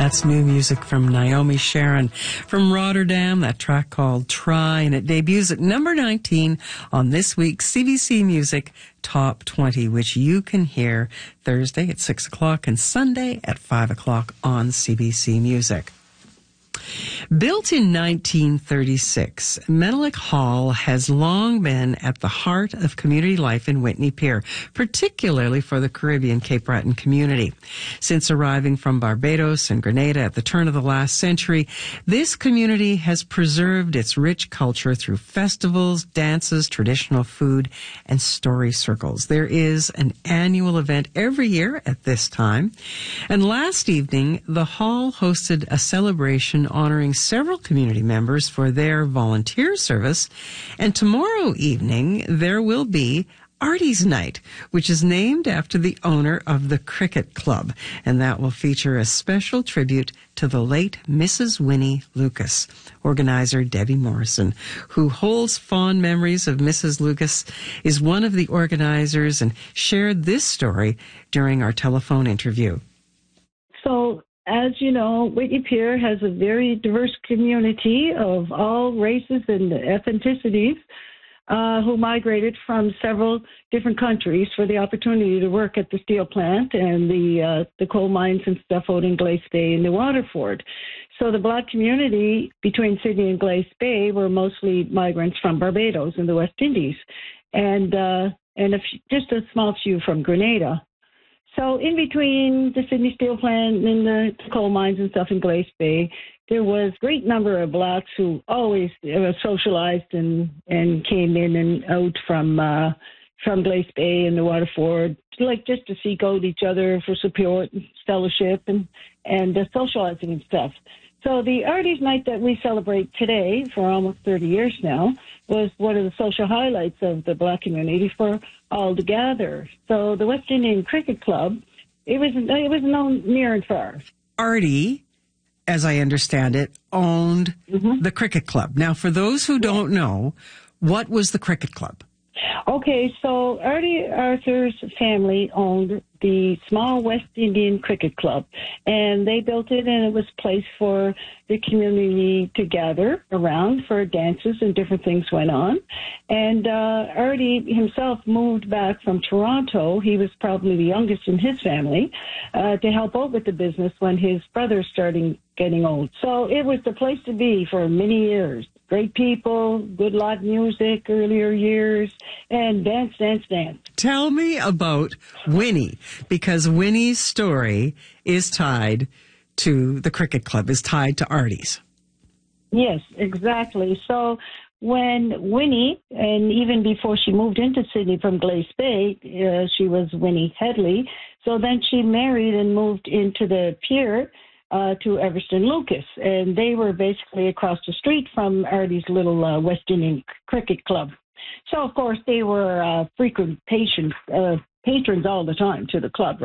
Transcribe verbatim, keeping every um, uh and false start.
That's new music from Naomi Sharon from Rotterdam, that track called Try, and it debuts at number nineteen on this week's C B C Music Top twenty, which you can hear Thursday at six o'clock and Sunday at five o'clock on C B C Music. Built in nineteen thirty-six, Menelik Hall has long been at the heart of community life in Whitney Pier, particularly for the Caribbean Cape Breton community. Since arriving from Barbados and Grenada at the turn of the last century, this community has preserved its rich culture through festivals, dances, traditional food, and story circles. There is an annual event every year at this time, and last evening, the hall hosted a celebration honoring several community members for their volunteer service. And tomorrow evening, there will be Artie's Night, which is named after the owner of the Cricket Club. And that will feature a special tribute to the late Missus Winnie Lucas. Organizer Debbie Morrison, who holds fond memories of Missus Lucas, is one of the organizers and shared this story during our telephone interview. So, as you know, Whitney Pier has a very diverse community of all races and ethnicities uh, who migrated from several different countries for the opportunity to work at the steel plant and the uh, the coal mines and stuff out in Glace Bay and New Waterford. So the Black community between Sydney and Glace Bay were mostly migrants from Barbados and the West Indies, and uh, and a f- just a small few from Grenada. So in between the Sydney Steel Plant and the coal mines and stuff in Glace Bay, there was a great number of blacks who always uh, socialized and, and came in and out from uh, from Glace Bay and the Waterford, like just to seek out each other for support and fellowship and, and uh, socializing and stuff. So the Artie's Night that we celebrate today for almost thirty years now was one of the social highlights of the Black community for all to gather. So the West Indian Cricket Club, it was it was known near and far. Artie, as I understand it, owned mm-hmm. the Cricket Club. Now, for those who don't yeah. know, what was the Cricket Club? Okay, so Artie Arthur's family owned the small West Indian Cricket Club, and they built it, and it was a place for the community to gather around for dances and different things went on. And uh, Artie himself moved back from Toronto. He was probably the youngest in his family uh, to help out with the business when his brother started getting old. So it was the place to be for many years. Great people, good live music, earlier years, and dance, dance, dance. Tell me about Winnie, because Winnie's story is tied to the Cricket Club, is tied to Artie's. Yes, exactly. So when Winnie, and even before she moved into Sydney from Glace Bay, uh, she was Winnie Headley. So then she married and moved into the pier Uh, to Everston Lucas, and they were basically across the street from Artie's little uh, West Indian Cricket Club. So, of course, they were uh, frequent patients, uh, patrons all the time to the club.